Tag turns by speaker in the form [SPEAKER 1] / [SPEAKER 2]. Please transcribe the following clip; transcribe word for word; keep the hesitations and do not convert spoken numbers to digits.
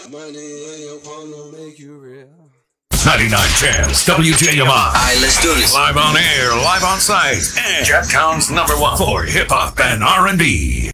[SPEAKER 1] Money in your palm will make you real.
[SPEAKER 2] ninety-nine Jams, W J M I.
[SPEAKER 3] Alright, let's do this.
[SPEAKER 2] Live on air, live on site, and Jacktown's number one for hip hop and R and B.